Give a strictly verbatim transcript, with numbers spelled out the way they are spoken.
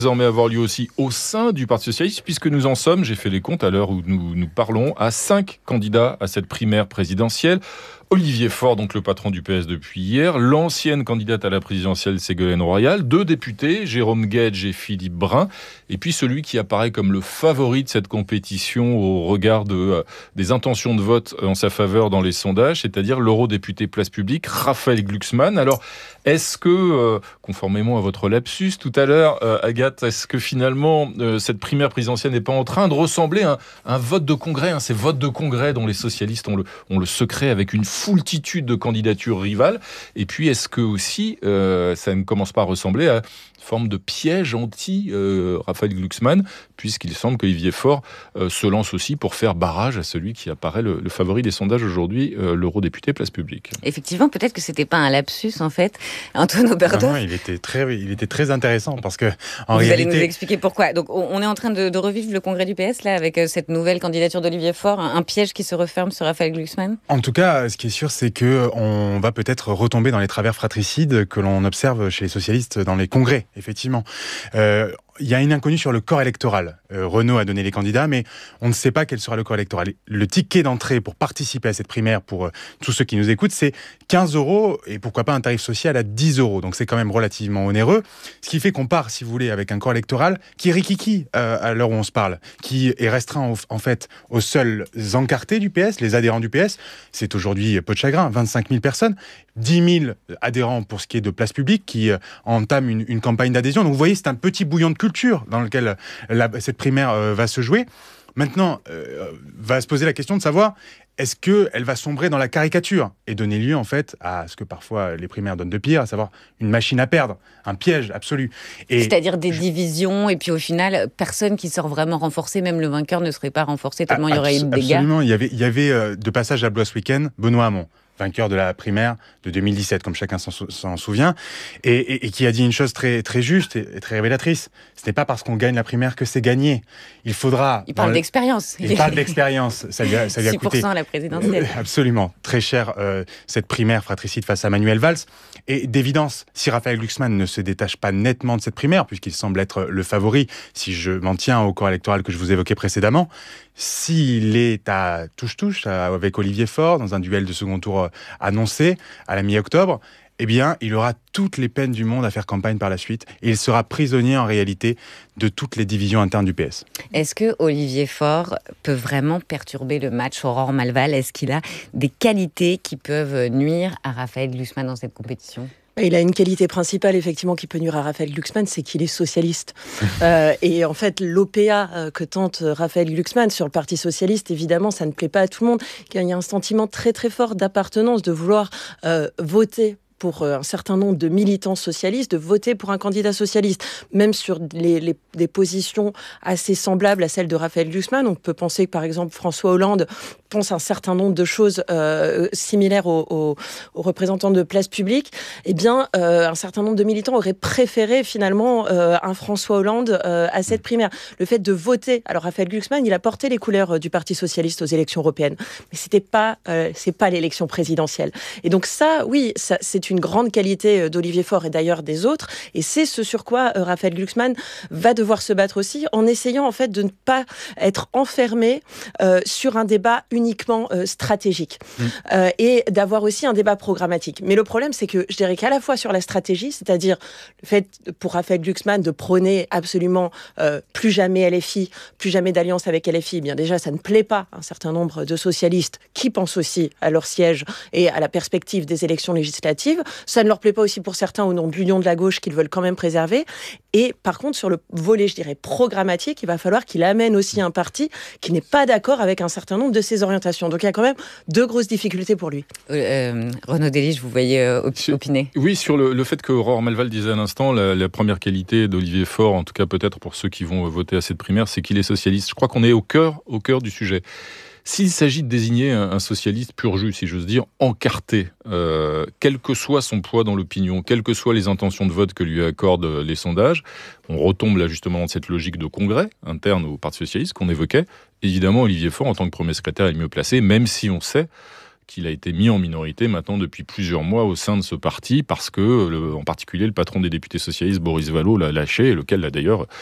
désormais avoir lieu aussi au sein du Parti socialiste, puisque nous en sommes, j'ai fait les comptes à l'heure où nous, nous parlons, à cinq candidats à cette primaire présidentielle. Olivier Faure, donc le patron du P S depuis hier, l'ancienne candidate à la présidentielle Ségolène Royal, deux députés, Jérôme Guedj et Philippe Brun, et puis celui qui apparaît comme le favori de cette compétition au regard de, euh, des intentions de vote en sa faveur dans les sondages, c'est-à-dire l'eurodéputé Place Publique, Raphaël Glucksmann. Alors, est-ce que, euh, conformément à votre lapsus tout à l'heure, euh, Agathe, est-ce que finalement euh, cette primaire présidentielle n'est pas en train de ressembler à un, un vote de congrès, hein, ces votes de congrès dont les socialistes ont le, ont le secret avec une foultitude de candidatures rivales? Et puis, est-ce que aussi, euh, ça ne commence pas à ressembler à une forme de piège anti-Raphaël euh, Glucksmann, puisqu'il semble qu'Olivier Faure euh, se lance aussi pour faire barrage à celui qui apparaît le, le favori des sondages aujourd'hui, euh, l'eurodéputé Place Publique. Effectivement, peut-être que c'était pas un lapsus, en fait. Antoine Oberdoff. Non, non, il était très, il était très intéressant parce que, en Vous réalité... allez nous expliquer pourquoi. Donc, on est en train de, de revivre le congrès du P S, là, avec cette nouvelle candidature d'Olivier Faure, un, un piège qui se referme sur Raphaël Glucksmann. En tout cas, ce qui est sûr, c'est qu'on va peut-être retomber dans les travers fratricides que l'on observe chez les socialistes dans les congrès, effectivement. Euh, Il y a une inconnue sur le corps électoral. Euh, Renaud a donné les candidats, mais on ne sait pas quel sera le corps électoral. Le ticket d'entrée pour participer à cette primaire, pour euh, tous ceux qui nous écoutent, c'est quinze euros et pourquoi pas un tarif social à dix euros. Donc c'est quand même relativement onéreux. Ce qui fait qu'on part, si vous voulez, avec un corps électoral qui est rikiki euh, à l'heure où on se parle, qui est restreint au, en fait aux seuls encartés du P S, les adhérents du P S. C'est aujourd'hui peu de chagrin, vingt-cinq mille personnes, dix mille adhérents pour ce qui est de Place Publique qui euh, entament une, une campagne d'adhésion. Donc vous voyez, c'est un petit bouillon de culture dans lequel la, cette primaire euh, va se jouer. Maintenant, euh, va se poser la question de savoir est-ce qu'elle va sombrer dans la caricature et donner lieu en fait à ce que parfois les primaires donnent de pire, à savoir une machine à perdre, un piège absolu. Et c'est-à-dire des je... divisions et puis au final, personne qui sort vraiment renforcé, même le vainqueur ne serait pas renforcé tellement ah, il y aurait eu de dégâts. Absolument, il y avait, il y avait euh, de passage à Blois ce week-end, Benoît Hamon, vainqueur de la primaire de deux mille dix-sept, comme chacun s'en, s'en souvient, et, et, et qui a dit une chose très, très juste et, et très révélatrice. Ce n'est pas parce qu'on gagne la primaire que c'est gagné. Il faudra... Il parle le... d'expérience. Il parle d'expérience. Ça lui a, ça lui a six pour cent coûté... à la présidentielle. Euh, absolument. Très cher, euh, cette primaire fratricide face à Manuel Valls. Et d'évidence, si Raphaël Glucksmann ne se détache pas nettement de cette primaire, puisqu'il semble être le favori, si je m'en tiens au corps électoral que je vous évoquais précédemment, s'il est à touche-touche avec Olivier Faure, dans un duel de second tour annoncé à la mi-octobre, eh bien, il aura toutes les peines du monde à faire campagne par la suite et il sera prisonnier en réalité de toutes les divisions internes du P S. Est-ce que Olivier Faure peut vraiment perturber le match Aurore Malval? Est-ce qu'il a des qualités qui peuvent nuire à Raphaël Glucksmann dans cette compétition? Il a une qualité principale, effectivement, qui peut nuire à Raphaël Glucksmann, c'est qu'il est socialiste. euh, et en fait, l'O P A que tente Raphaël Glucksmann sur le Parti socialiste, évidemment, ça ne plaît pas à tout le monde. Il y a un sentiment très très fort d'appartenance, de vouloir euh, voter pour un certain nombre de militants socialistes, de voter pour un candidat socialiste, même sur les, les, des positions assez semblables à celles de Raphaël Glucksmann. On peut penser que, par exemple, François Hollande pense un certain nombre de choses euh, similaires aux, aux, aux représentants de Place Publique. Eh bien, euh, un certain nombre de militants auraient préféré, finalement, euh, un François Hollande euh, à cette primaire. Le fait de voter... Alors, Raphaël Glucksmann, il a porté les couleurs du Parti socialiste aux élections européennes, mais c'était pas, euh, c'est pas l'élection présidentielle. Et donc ça, oui, ça, c'est une grande qualité d'Olivier Faure et d'ailleurs des autres, et c'est ce sur quoi euh, Raphaël Glucksmann va devoir se battre aussi, en essayant en fait de ne pas être enfermé euh, sur un débat uniquement euh, stratégique, mmh. euh, et d'avoir aussi un débat programmatique. Mais le problème, c'est que je dirais qu'à la fois sur la stratégie, c'est-à-dire le fait pour Raphaël Glucksmann de prôner absolument euh, plus jamais L F I, plus jamais d'alliance avec L F I, eh bien déjà ça ne plaît pas à un certain nombre de socialistes qui pensent aussi à leur siège et à la perspective des élections législatives. Ça ne leur plaît pas aussi pour certains au nom de l'union de la gauche qu'ils veulent quand même préserver. Et par contre, sur le volet, je dirais, programmatique, il va falloir qu'il amène aussi un parti qui n'est pas d'accord avec un certain nombre de ses orientations. Donc il y a quand même deux grosses difficultés pour lui. Euh, Renaud Delich, vous voyez euh, op- opiner. Oui, sur le, le fait que Aurore Malval disait à l'instant, la, la première qualité d'Olivier Faure, en tout cas peut-être pour ceux qui vont voter à cette primaire, c'est qu'il est socialiste. Je crois qu'on est au cœur, au cœur du sujet. S'il s'agit de désigner un, un socialiste pur jus, si j'ose dire, encarté, euh, quel que soit son poids dans l'opinion, quelles que soient les intentions de vote que lui accordent les sondages, on retombe là justement dans cette logique de congrès interne au Parti socialiste qu'on évoquait. Évidemment, Olivier Faure, en tant que premier secrétaire, est le mieux placé, même si on sait qu'il a été mis en minorité maintenant depuis plusieurs mois au sein de ce parti, parce que, le, en particulier, le patron des députés socialistes, Boris Vallaud, l'a lâché, lequel l'a d'ailleurs